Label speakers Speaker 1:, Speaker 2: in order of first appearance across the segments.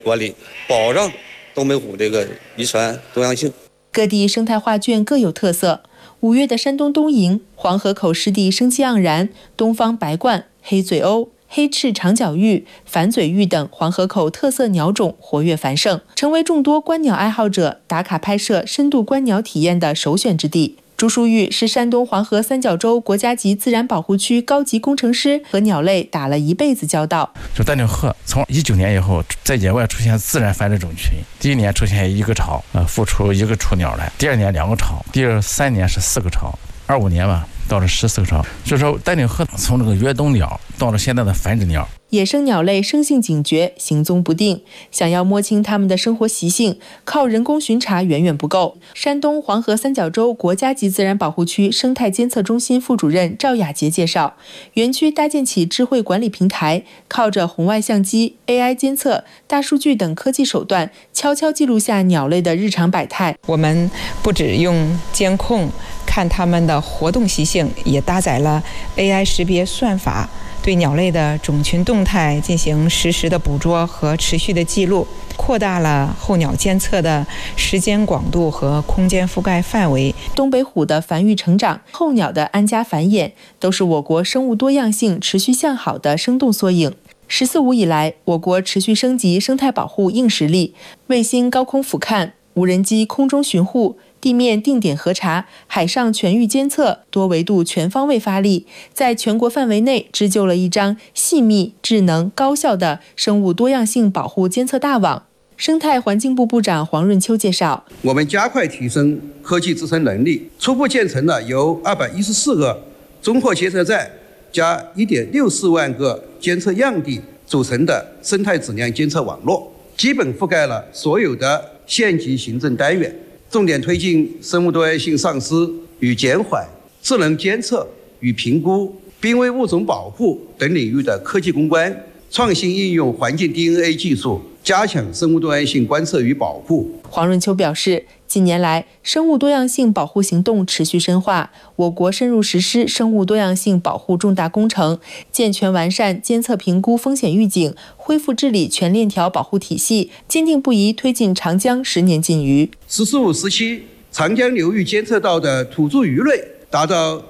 Speaker 1: 管理，保障东北虎这个遗传多样性。
Speaker 2: 各地生态画卷各有特色。5月的山东东营、黄河口湿地生机盎然，东方白鹳、黑嘴鸥、黑翅长角鹬、反嘴鹬等黄河口特色鸟种活跃繁盛，成为众多观鸟爱好者打卡拍摄深度观鸟体验的首选之地。朱淑玉是山东黄河三角洲国家级自然保护区高级工程师，和鸟类打了一辈子交道。
Speaker 3: 就丹顶鹤从19年以后在野外出现自然繁殖种群，第一年出现1个巢，孵出1个雏鸟来，第2年2个巢，第3年是4个巢，25年吧到了14个巢。就是说丹顶鹤从这个越冬鸟到了现在的繁殖鸟。
Speaker 2: 野生鸟类生性警觉，行踪不定，想要摸清它们的生活习性，靠人工巡查远远不够。山东黄河三角洲国家级自然保护区生态监测中心副主任赵雅杰介绍，园区搭建起智慧管理平台，靠着红外相机、AI 监测、大数据等科技手段，悄悄记录下鸟类的日常百态。
Speaker 4: 我们不只用监控看它们的活动习性，也搭载了 AI 识别算法，对鸟类的种群动态进行实时的捕捉和持续的记录，扩大了候鸟监测的时间广度和空间覆盖范围。
Speaker 2: 东北虎的繁育成长，候鸟的安家繁衍，都是我国生物多样性持续向好的生动缩影。14·5以来，我国持续升级生态保护硬实力，卫星高空俯瞰、无人机空中巡护、地面定点核查、海上全域监测，多维度全方位发力，在全国范围内织就了一张细密、智能、高效的生物多样性保护监测大网。生态环境部部长黄润秋介绍，
Speaker 5: 我们加快提升科技自身能力，初步建成了由214个综合监测站加1.64万个监测样地组成的生态质量监测网络，基本覆盖了所有的县级行政单元，重点推进生物多样性丧失与减缓、智能监测与评估、濒危物种保护等领域的科技攻关，创新应用环境 DNA 技术，加强生物多样性观测与保护。
Speaker 2: 黄润秋表示，近年来，生物多样性保护行动持续深化，我国深入实施生物多样性保护重大工程，健全完善监测评估风险预警、恢复治理全链条保护体系，坚定不移推进长江10年禁渔。
Speaker 5: “14·5”时期，长江流域监测到的土著鱼类达到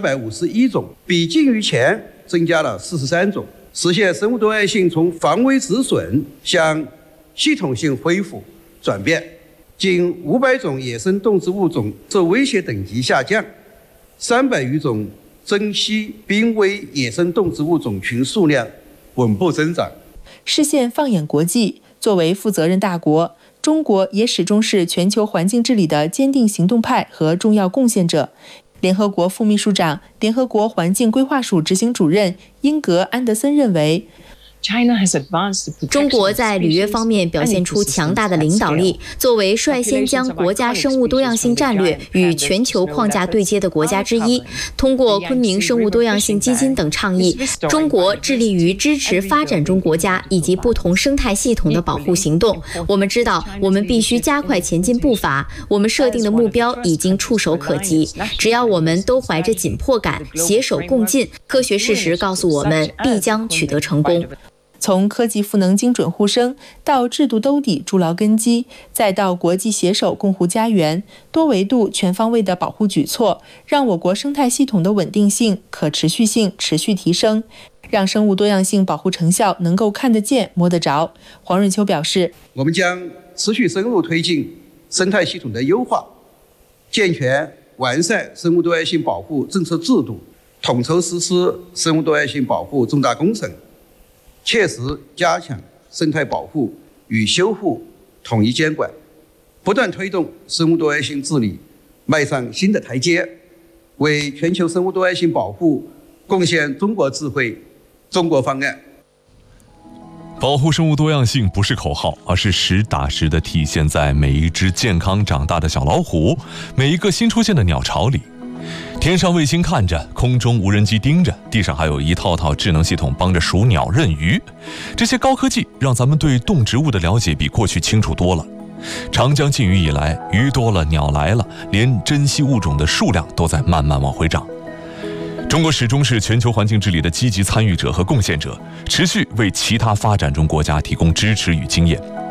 Speaker 5: 351种，比禁渔前增加了43种，实现生物多样性从防微止损向系统性恢复转变。近500种野生动植物种受威胁等级下降，300余种珍稀濒危野生动植物种群数量稳步增长。
Speaker 2: 视线放眼国际，作为负责任大国，中国也始终是全球环境治理的坚定行动派和重要贡献者。联合国副秘书长、联合国环境规划署执行主任英格·安德森认为，
Speaker 6: 中国在履约方面表现出强大的领导力，作为率先将国家生物多样性战略与全球框架对接的国家之一，通过昆明生物多样性基金等倡议，中国致力于支持发展中国家以及不同生态系统的保护行动。我们知道，我们必须加快前进步伐，我们设定的目标已经触手可及。只要我们都怀着紧迫感，携手共进，科学事实告诉我们，必将取得成功。
Speaker 2: 从科技赋能精准护生，到制度兜底筑牢根基，再到国际携手共护家园，多维度全方位的保护举措，让我国生态系统的稳定性、可持续性持续提升，让生物多样性保护成效能够看得见、摸得着。黄润秋表示，
Speaker 5: 我们将持续深入推进生态系统的优化，健全完善生物多样性保护政策制度，统筹实施生物多样性保护重大工程，切实加强生态保护与修复统一监管，不断推动生物多样性治理迈上新的台阶，为全球生物多样性保护贡献中国智慧、中国方案。
Speaker 7: 保护生物多样性不是口号，而是实打实地体现在每一只健康长大的小老虎，每一个新出现的鸟巢里。天上卫星看着，空中无人机盯着，地上还有一套套智能系统帮着数鸟认鱼。这些高科技让咱们对动植物的了解比过去清楚多了。长江禁渔以来，鱼多了，鸟来了，连珍稀物种的数量都在慢慢往回涨。中国始终是全球环境治理的积极参与者和贡献者，持续为其他发展中国家提供支持与经验。